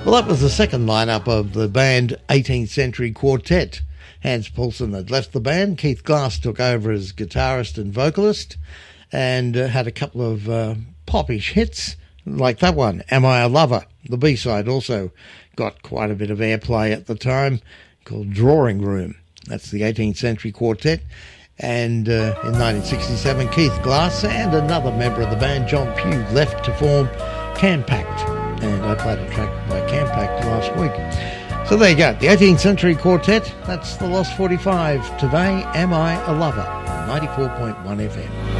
Well, that was the second lineup of the band 18th Century Quartet. Hans Poulsen had left the band. Keith Glass took over as guitarist and vocalist and had a couple of popish hits like that one, Am I a Lover? The B-side also got quite a bit of airplay at the time, called Drawing Room. That's the 18th Century Quartet. And in 1967, Keith Glass and another member of the band, John Pugh, left to form Campact. And I played a track by Campact last week. So there you go, the 18th Century Quartet. That's the Lost 45 today. Am I a Lover? 94.1 FM.